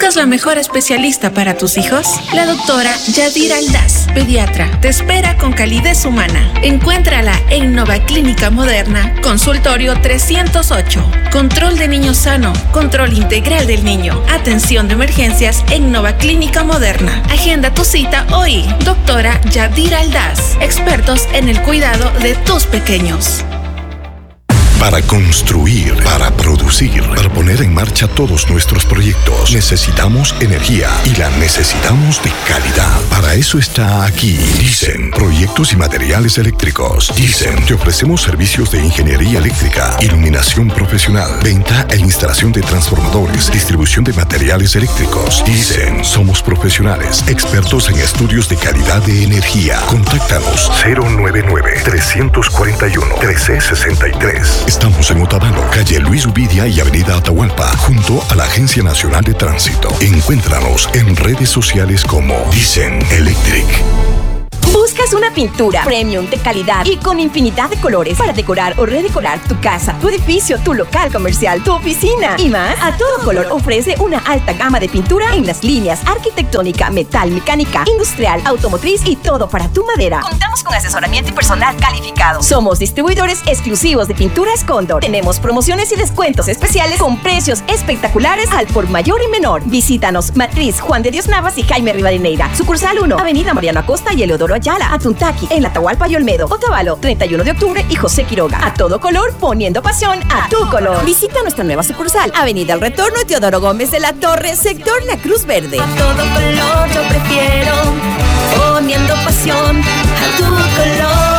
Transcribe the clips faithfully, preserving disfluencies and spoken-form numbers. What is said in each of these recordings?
¿Buscas la mejor especialista para tus hijos? La doctora Yadira Aldaz, pediatra, te espera con calidez humana. Encuéntrala en Nova Clínica Moderna, consultorio trescientos ocho. Control de niño sano, control integral del niño. Atención de emergencias en Nova Clínica Moderna. Agenda tu cita hoy. Doctora Yadira Aldaz, expertos en el cuidado de tus pequeños. Para construir, para producir, para poner en marcha todos nuestros proyectos, necesitamos energía y la necesitamos de calidad. Para eso está aquí Dicen Proyectos y Materiales Eléctricos. Dicen, te ofrecemos servicios de ingeniería eléctrica, iluminación profesional, venta e instalación de transformadores, distribución de materiales eléctricos. Dicen, somos profesionales, expertos en estudios de calidad de energía. Contáctanos cero nueve nueve, tres cuatro uno, uno tres seis tres. Estamos en Otavalo, calle Luis Ubidia y avenida Atahualpa, junto a la Agencia Nacional de Tránsito. Encuéntranos en redes sociales como Dicen Electric. ¿Buscas una pintura premium de calidad y con infinidad de colores para decorar o redecorar tu casa, tu edificio, tu local comercial, tu oficina y más? A Todo Color ofrece una alta gama de pintura en las líneas arquitectónica, metal, mecánica, industrial, automotriz y todo para tu madera. Contamos con asesoramiento y personal calificado. Somos distribuidores exclusivos de Pinturas Cóndor. Tenemos promociones y descuentos especiales con precios espectaculares al por mayor y menor. Visítanos Matriz Juan de Dios Navas y Jaime Rivadeneira. Sucursal uno, Avenida Mariano Acosta y Eleodoro Ayala, Atuntaqui, en la Atahualpa y Olmedo, Otavalo, treinta y uno de octubre y José Quiroga. A Todo Color, poniendo pasión a tu color. Visita nuestra nueva sucursal, Avenida El Retorno, Teodoro Gómez de la Torre, sector La Cruz Verde. A todo color yo prefiero, poniendo pasión a tu color.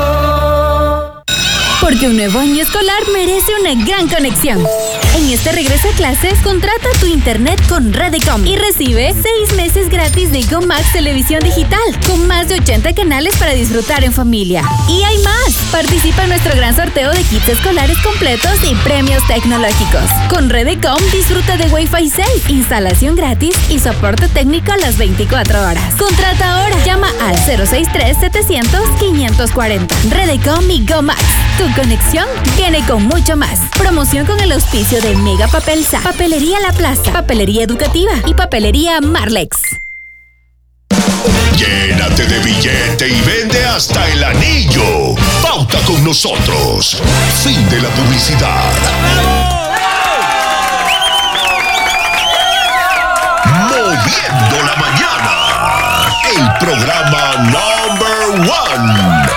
Porque un nuevo año escolar merece una gran conexión. En este regreso a clases, contrata tu internet con Redecom y recibe seis meses gratis de GoMax Televisión Digital, con más de ochenta canales para disfrutar en familia. Y hay más. Participa en nuestro gran sorteo de kits escolares completos y premios tecnológicos. Con Redecom disfruta de Wi-Fi seis, instalación gratis y soporte técnico a las veinticuatro horas. Contrata ahora. Llama al cero seis tres, setecientos, quinientos cuarenta. Redecom y GoMax. Tu conexión viene con mucho más. Promoción con el auspicio de Mega Papel Sa, Papelería La Plaza, Papelería Educativa y Papelería Marlex. Llénate de billete y vende hasta el anillo. Pauta con nosotros. Fin de la publicidad. Moviendo la mañana. El programa number one.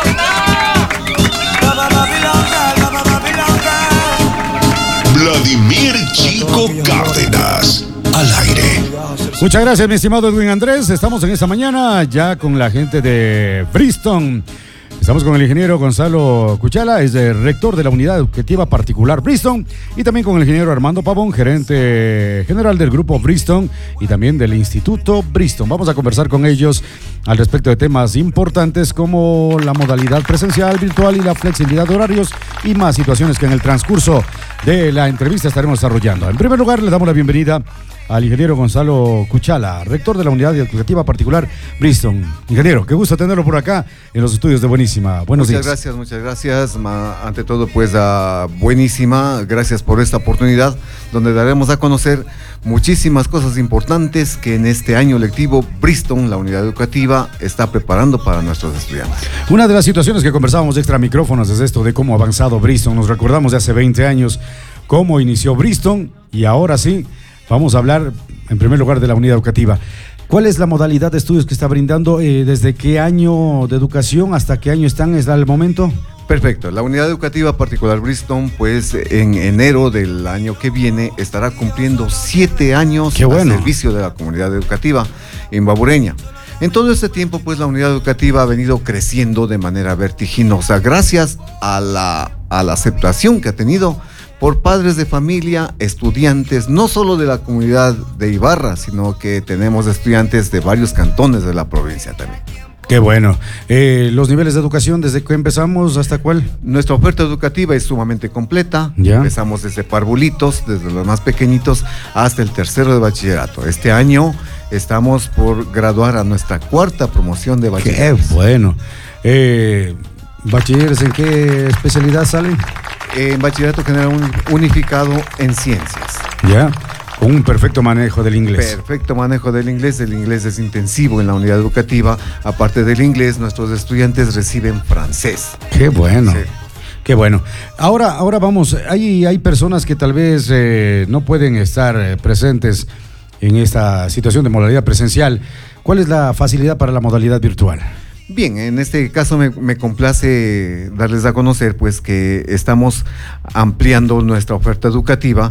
Vladimir Chico Cárdenas, al aire. Muchas gracias, mi estimado Edwin Andrés. Estamos en esta mañana ya con la gente de Bristol. Estamos con el ingeniero Gonzalo Cuchala, es el rector de la Unidad Educativa Particular Bristol, y también con el ingeniero Armando Pavón, gerente general del Grupo Bristol y también del Instituto Bristol. Vamos a conversar con ellos al respecto de temas importantes como la modalidad presencial, virtual y la flexibilidad de horarios y más situaciones que en el transcurso de la entrevista estaremos desarrollando. En primer lugar, le damos la bienvenida al ingeniero Gonzalo Cuchala, rector de la Unidad Educativa Particular Bristol. Ingeniero, qué gusto tenerlo por acá en los estudios de Buenísima. Buenos muchas días. Gracias, muchas gracias. Ma, ante todo, pues, uh, Buenísima, gracias por esta oportunidad, donde daremos a conocer muchísimas cosas importantes que en este año lectivo Bristol, la Unidad Educativa, está preparando para nuestros estudiantes. Una de las situaciones que conversábamos extra micrófonos es esto de cómo ha avanzado Bristol. Nos recordamos de hace veinte años cómo inició Bristol y ahora sí, vamos a hablar en primer lugar de la unidad educativa. ¿Cuál es la modalidad de estudios que está brindando? Eh, ¿Desde qué año de educación hasta qué año están? ¿Es el momento? Perfecto. La Unidad Educativa Particular Bristol, pues en enero del año que viene estará cumpliendo siete años Qué bueno. al servicio de la comunidad educativa imbabureña. En todo este tiempo, pues la unidad educativa ha venido creciendo de manera vertiginosa gracias a la, a la aceptación que ha tenido por padres de familia, estudiantes, no solo de la comunidad de Ibarra, sino que tenemos estudiantes de varios cantones de la provincia también. Qué bueno. Eh, ¿Los niveles de educación desde que empezamos hasta cuál? Nuestra oferta educativa es sumamente completa. ¿Ya? Empezamos desde parvulitos, desde los más pequeñitos, hasta el tercero de bachillerato. Este año estamos por graduar a nuestra cuarta promoción de bachilleres. Qué bueno. Eh, ¿Bachilleres en qué especialidad salen? En bachillerato general unificado en ciencias. Ya. Con un perfecto manejo del inglés. Perfecto manejo del inglés. El inglés es intensivo en la unidad educativa. Aparte del inglés, nuestros estudiantes reciben francés. Qué bueno. Sí. Qué bueno. Ahora, ahora vamos, hay, hay personas que tal vez eh, no pueden estar eh, presentes en esta situación de modalidad presencial. ¿Cuál es la facilidad para la modalidad virtual? Bien, en este caso me, me complace darles a conocer pues que estamos ampliando nuestra oferta educativa.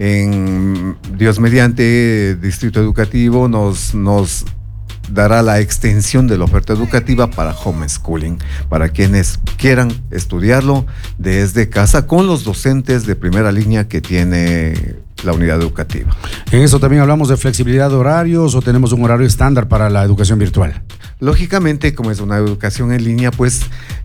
En Dios mediante, Distrito Educativo nos, nos dará la extensión de la oferta educativa para homeschooling, para quienes quieran estudiarlo desde casa con los docentes de primera línea que tiene la unidad educativa. En eso también hablamos de flexibilidad de horarios, o tenemos un horario estándar para la educación virtual. Lógicamente, como es una educación en línea, pues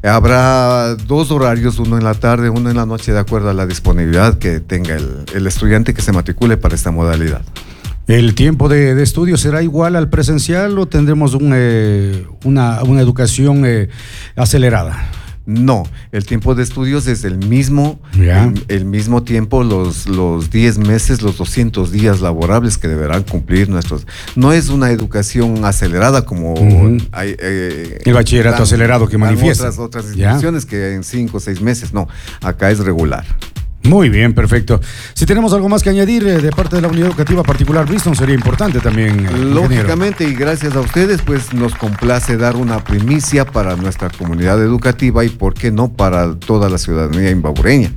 habrá dos horarios, uno en la tarde, uno en la noche, de acuerdo a la disponibilidad que tenga el, el estudiante que se matricule para esta modalidad. ¿El tiempo de, de estudio será igual al presencial o tendremos un, eh, una, una educación eh, acelerada? No, el tiempo de estudios es el mismo, el, el mismo tiempo, los, los diez meses, los doscientos días laborables que deberán cumplir nuestros. No es una educación acelerada como uh-huh. hay, eh, el bachillerato dan, acelerado que manifiesta. Otras, otras instituciones que en cinco o seis meses, no, acá es regular. Muy bien, perfecto. Si tenemos algo más que añadir eh, de parte de la unidad educativa particular Bristol, sería importante también. Eh, Lógicamente, ingeniero. Y gracias a ustedes, pues nos complace dar una primicia para nuestra comunidad educativa y, por qué no, para toda la ciudadanía imbabureña.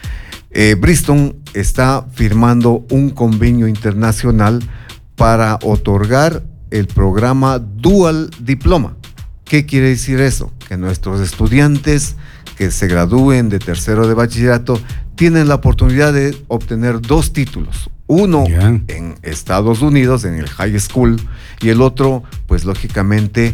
Eh, Bristol está firmando un convenio internacional para otorgar el programa Dual Diploma. ¿Qué quiere decir eso? Que nuestros estudiantes que se gradúen de tercero de bachillerato tienen la oportunidad de obtener dos títulos. Uno yeah. en Estados Unidos, en el high school, y el otro, pues lógicamente,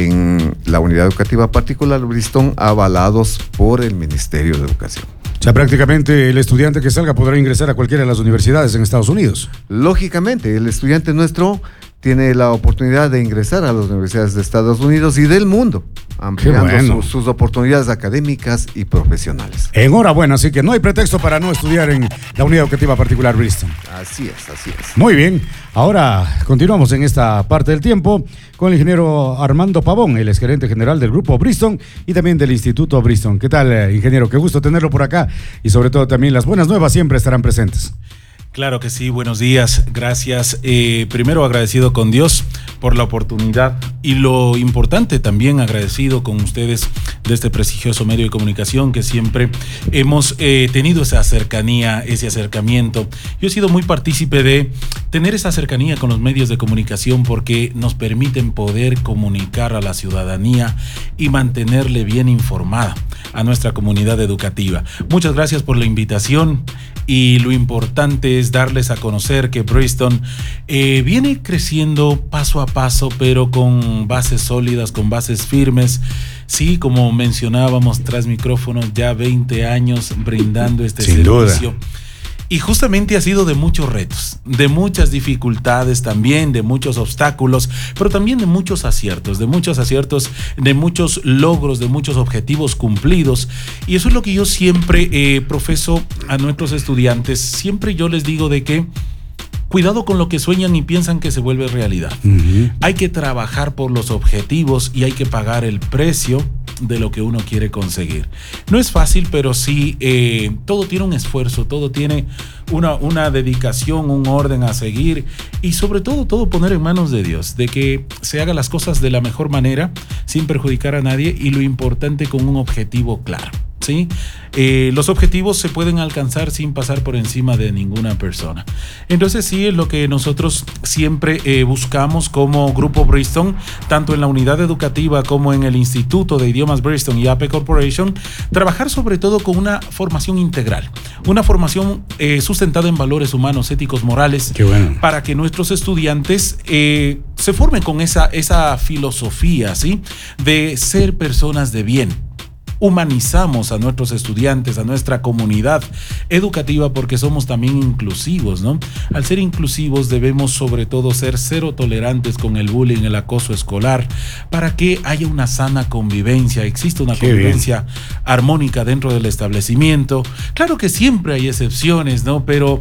en la unidad educativa particular Bristol, avalados por el Ministerio de Educación. O sea, prácticamente el estudiante que salga podrá ingresar a cualquiera de las universidades en Estados Unidos. Lógicamente, el estudiante nuestro tiene la oportunidad de ingresar a las universidades de Estados Unidos y del mundo, ampliando bueno. sus, sus oportunidades académicas y profesionales. Enhorabuena, así que no hay pretexto para no estudiar en la unidad educativa particular Bristol. Así es, así es. Muy bien, ahora continuamos en esta parte del tiempo con el ingeniero Armando Pavón, el exgerente general del Grupo Bristol y también del Instituto Bristol. ¿Qué tal, ingeniero? Qué gusto tenerlo por acá, y sobre todo también las buenas nuevas siempre estarán presentes. Claro que sí, buenos días, gracias. Eh, primero agradecido con Dios por la oportunidad y lo importante también agradecido con ustedes de este prestigioso medio de comunicación que siempre hemos eh, tenido esa cercanía, ese acercamiento. Yo he sido muy partícipe de tener esa cercanía con los medios de comunicación porque nos permiten poder comunicar a la ciudadanía y mantenerle bien informada a nuestra comunidad educativa. Muchas gracias por la invitación. Y lo importante es darles a conocer que Bristol eh, viene creciendo paso a paso, pero con bases sólidas, con bases firmes. Sí, como mencionábamos tras micrófonos, ya veinte años brindando este Sin servicio. Duda. Y justamente ha sido de muchos retos, de muchas dificultades también, de muchos obstáculos, pero también de muchos aciertos, de muchos aciertos, de muchos logros, de muchos objetivos cumplidos. Y eso es lo que yo siempre eh, profeso a nuestros estudiantes. Siempre yo les digo de que cuidado con lo que sueñan y piensan que se vuelve realidad. Uh-huh. Hay que trabajar por los objetivos y hay que pagar el precio de lo que uno quiere conseguir. No es fácil, pero sí, eh, todo tiene un esfuerzo, todo tiene una, una dedicación, un orden a seguir y sobre todo, todo poner en manos de Dios, de que se hagan las cosas de la mejor manera, sin perjudicar a nadie y lo importante con un objetivo claro. ¿Sí? Eh, los objetivos se pueden alcanzar sin pasar por encima de ninguna persona. Entonces sí es lo que nosotros siempre eh, buscamos como Grupo Bristol, tanto en la unidad educativa como en el Instituto de Idiomas Bristol y A P E Corporation, trabajar sobre todo con una formación integral, una formación eh, sustentada en valores humanos, éticos, morales, Qué bueno. para que nuestros estudiantes eh, se formen con esa, esa filosofía, ¿sí? De ser personas de bien. Humanizamos a nuestros estudiantes, a nuestra comunidad educativa porque somos también inclusivos, ¿no? Al ser inclusivos debemos sobre todo ser cero tolerantes con el bullying, el acoso escolar, para que haya una sana convivencia, exista una Qué convivencia bien. armónica dentro del establecimiento. Claro que siempre hay excepciones, ¿no? Pero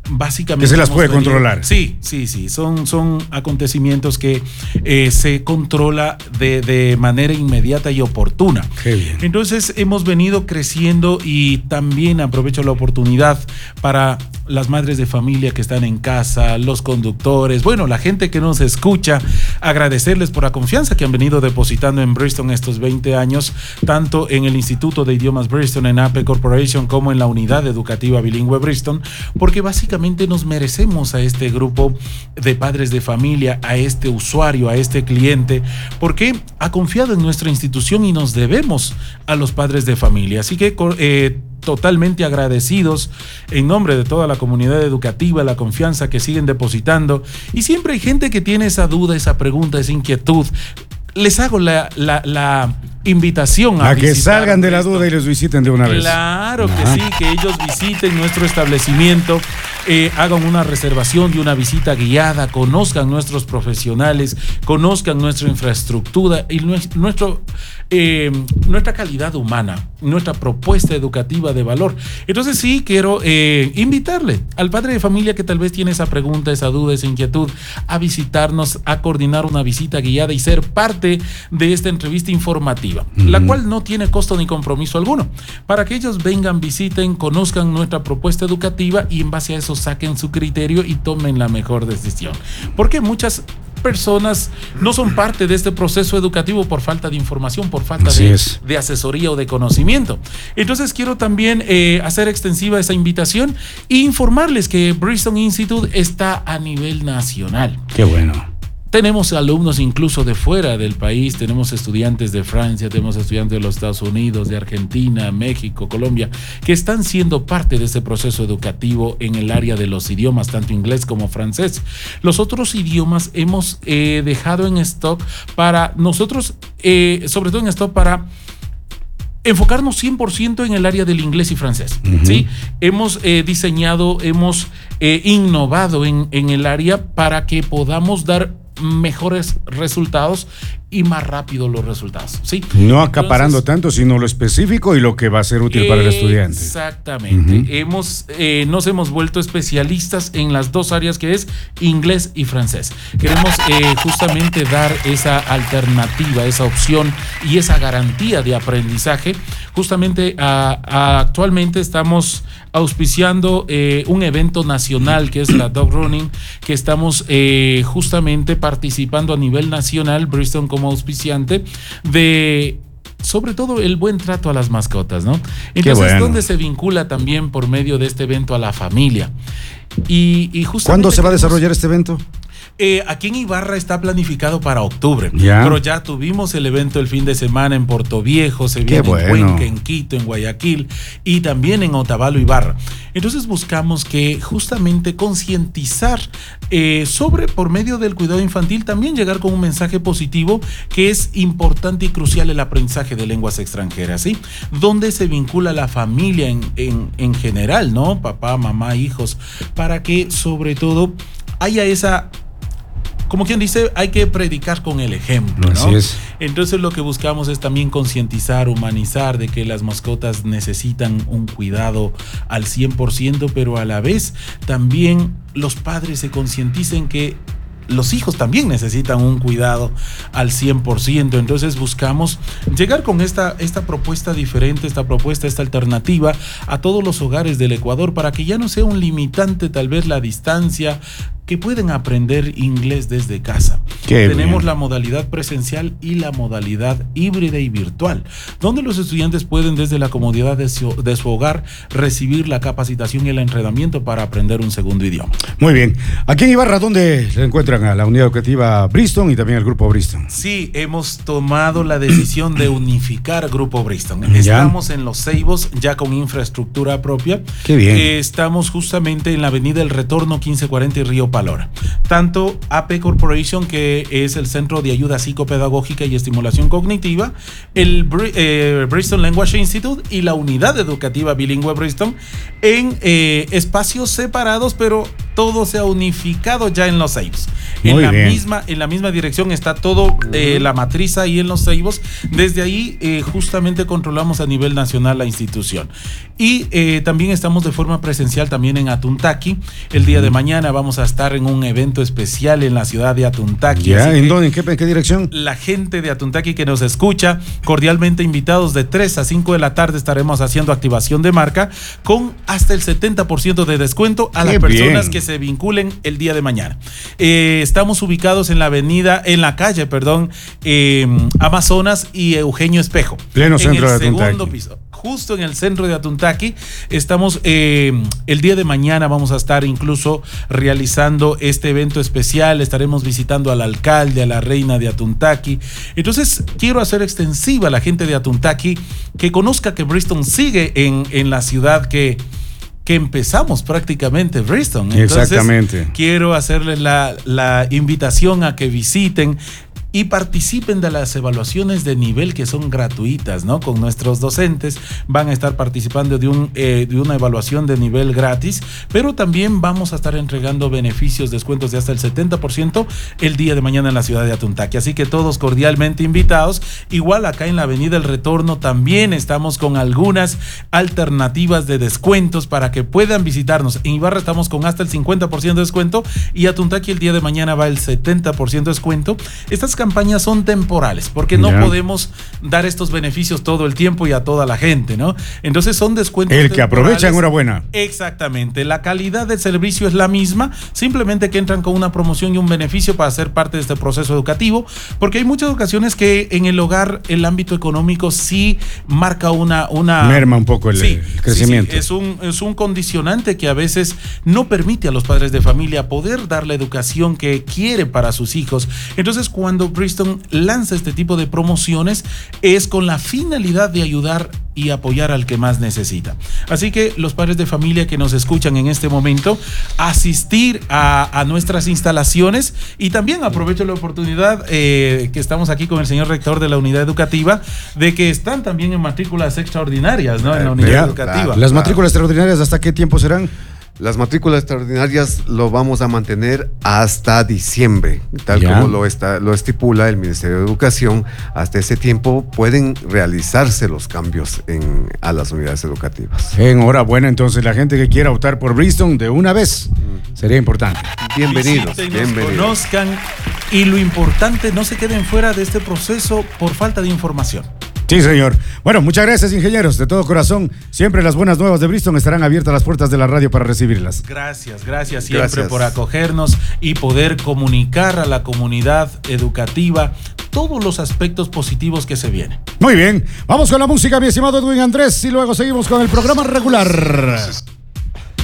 básicamente... Que se las puede venido, controlar. Sí, sí, sí. Son, son acontecimientos que eh, se controla de, de manera inmediata y oportuna. Qué bien. Entonces hemos venido creciendo y también aprovecho la oportunidad para las madres de familia que están en casa, los conductores, bueno, la gente que nos escucha, agradecerles por la confianza que han venido depositando en Bristol estos veinte años, tanto en el Instituto de Idiomas Bristol, en A P E Corporation, como en la Unidad Educativa Bilingüe Bristol, porque básicamente nos merecemos a este grupo de padres de familia, a este usuario, a este cliente, porque ha confiado en nuestra institución y nos debemos a los padres de familia. Así que eh, totalmente agradecidos en nombre de toda la comunidad educativa, la confianza que siguen depositando. Y siempre hay gente que tiene esa duda, esa pregunta, esa inquietud. Les hago la, la, la invitación a, a que salgan de la duda y los visiten de una vez. Claro Ajá. que sí, que ellos visiten nuestro establecimiento, eh, hagan una reservación de una visita guiada, conozcan nuestros profesionales, conozcan nuestra infraestructura y nuestro, eh, nuestra calidad humana, nuestra propuesta educativa de valor. Entonces sí, quiero eh, invitarle al padre de familia que tal vez tiene esa pregunta, esa duda, esa inquietud, a visitarnos, a coordinar una visita guiada y ser parte de esta entrevista informativa, uh-huh. la cual no tiene costo ni compromiso alguno, para que ellos vengan, visiten, conozcan nuestra propuesta educativa y en base a eso saquen su criterio y tomen la mejor decisión. Porque muchas personas no son parte de este proceso educativo por falta de información, por falta de, de asesoría o de conocimiento. Entonces quiero también eh, hacer extensiva esa invitación e informarles que Bristol Institute está a nivel nacional. Qué bueno. Tenemos alumnos incluso de fuera del país, tenemos estudiantes de Francia, tenemos estudiantes de los Estados Unidos, de Argentina, México, Colombia, que están siendo parte de ese proceso educativo en el área de los idiomas, tanto inglés como francés. Los otros idiomas hemos eh, dejado en stock para nosotros, eh, sobre todo en stock para enfocarnos cien por ciento en el área del inglés y francés. Uh-huh. ¿Sí? Hemos eh, diseñado, hemos eh, innovado en, en el área para que podamos dar mejores resultados y más rápido los resultados, ¿sí? No acaparando Entonces, tanto, sino lo específico y lo que va a ser útil eh, para el estudiante. Exactamente. Uh-huh. Hemos, eh, nos hemos vuelto especialistas en las dos áreas que es inglés y francés. Queremos eh, justamente dar esa alternativa, esa opción y esa garantía de aprendizaje. Justamente a, a, actualmente estamos auspiciando eh, un evento nacional que es la Dog Running, que estamos eh, justamente participando a nivel nacional, Bristol como auspiciante, de sobre todo el buen trato a las mascotas, ¿no? Entonces, bueno. donde se vincula también por medio de este evento a la familia. Y, y justamente ¿Cuándo se va a desarrollar este evento? Eh, aquí en Ibarra está planificado para octubre, ¿Ya? pero ya tuvimos el evento el fin de semana en Portoviejo, se viene bueno. en Cuenca, en Quito, en Guayaquil y también en Otavalo, Ibarra. Entonces buscamos que justamente concientizar eh, sobre, por medio del cuidado infantil, también llegar con un mensaje positivo que es importante y crucial el aprendizaje de lenguas extranjeras, ¿sí? Donde se vincula la familia en, en, en general, ¿no? Papá, mamá, hijos, para que sobre todo haya esa... Como quien dice, hay que predicar con el ejemplo, ¿no? Así es. Entonces lo que buscamos es también concientizar, humanizar de que las mascotas necesitan un cuidado al cien por ciento, pero a la vez también los padres se concienticen que los hijos también necesitan un cuidado al cien por ciento. Entonces buscamos llegar con esta, esta propuesta diferente, esta propuesta, esta alternativa a todos los hogares del Ecuador para que ya no sea un limitante tal vez la distancia, que pueden aprender inglés desde casa. Qué Tenemos bien. la modalidad presencial y la modalidad híbrida y virtual, donde los estudiantes pueden desde la comodidad de su, de su hogar recibir la capacitación y el entrenamiento para aprender un segundo idioma. Muy bien. Aquí en Ibarra, ¿dónde se encuentran a la unidad educativa Bristol y también el grupo Bristol? Sí, hemos tomado la decisión de unificar Grupo Bristol. ¿Ya? Estamos en Los Ceibos, ya con infraestructura propia. Qué bien. Eh, estamos justamente en la avenida El Retorno, quince cuarenta y Río Palora. Tanto A P E Corporation, que es el Centro de Ayuda Psicopedagógica y Estimulación Cognitiva, el eh, Bristol Language Institute y la Unidad Educativa Bilingüe Bristol, en eh, espacios separados, pero todo se ha unificado ya en Los Ceibos. En Muy la, bien. misma, en la misma dirección está todo, eh, la matriz ahí en Los Ceibos. Desde ahí eh, justamente controlamos a nivel nacional la institución. Y eh, también estamos de forma presencial también en Atuntaqui. El día de mañana vamos a estar en un evento especial en la ciudad de Atuntaqui. ¿Ya? Así ¿En que dónde? ¿En qué, en qué dirección? la gente de Atuntaqui que nos escucha, cordialmente invitados. De tres a cinco de la tarde estaremos haciendo activación de marca con hasta el setenta por ciento de descuento a Qué las personas bien. que se vinculen el día de mañana. Eh, estamos ubicados en la avenida, en la calle, perdón, eh, Amazonas y Eugenio Espejo. Pleno en centro el de Atuntaqui. segundo piso. Justo en el centro de Atuntaqui. Estamos, eh, el día de mañana vamos a estar incluso realizando este evento especial. Estaremos visitando al alcalde, a la reina de Atuntaqui. Entonces, quiero hacer extensiva a la gente de Atuntaqui que conozca que Bristol sigue en, en la ciudad que, que empezamos prácticamente, Bristol. Entonces, Exactamente. quiero hacerles la, la invitación a que visiten y participen de las evaluaciones de nivel que son gratuitas, ¿no? Con nuestros docentes van a estar participando de, un, eh, de una evaluación de nivel gratis, pero también vamos a estar entregando beneficios, descuentos de hasta el setenta por ciento el día de mañana en la ciudad de Atuntaqui. Así que todos cordialmente invitados. Igual acá en la Avenida El Retorno también estamos con algunas alternativas de descuentos para que puedan visitarnos. En Ibarra estamos con hasta el cincuenta por ciento de descuento y Atuntaqui el día de mañana va el setenta por ciento de descuento. Estas campañas son temporales porque no Ya. podemos dar estos beneficios todo el tiempo y a toda la gente, ¿no? Entonces son descuentos El que aprovecha, temporales. enhorabuena. Exactamente, la calidad del servicio es la misma, simplemente que entran con una promoción y un beneficio para ser parte de este proceso educativo, porque hay muchas ocasiones que en el hogar el ámbito económico sí marca una... una Merma un poco el, Sí, el crecimiento. sí, sí, es un, es un condicionante que a veces no permite a los padres de familia poder dar la educación que quiere para sus hijos. Entonces, cuando Bristol lanza este tipo de promociones, es con la finalidad de ayudar y apoyar al que más necesita. Así que los padres de familia que nos escuchan en este momento, asistir a, a nuestras instalaciones, y también aprovecho la oportunidad eh, que estamos aquí con el señor rector de la unidad educativa, de que están también en matrículas extraordinarias, ¿no? En la unidad Ya. educativa. Las matrículas extraordinarias, ¿hasta qué tiempo serán? Las matrículas extraordinarias lo vamos a mantener hasta diciembre, tal Ya. como lo, está, lo estipula el Ministerio de Educación. Hasta ese tiempo pueden realizarse los cambios en, a las unidades educativas. Enhorabuena, entonces la gente que quiera optar por Bristol de una vez sería importante. Bienvenidos, Visítenos, bienvenidos. conozcan, y lo importante, no se queden fuera de este proceso por falta de información. Sí, señor. Bueno, muchas gracias, ingenieros. De todo corazón, siempre las buenas nuevas de Bristol estarán abiertas las puertas de la radio para recibirlas. Gracias, gracias siempre Gracias. por acogernos y poder comunicar a la comunidad educativa todos los aspectos positivos que se vienen. Muy bien, vamos con la música, mi estimado Edwin Andrés, y luego seguimos con el programa regular.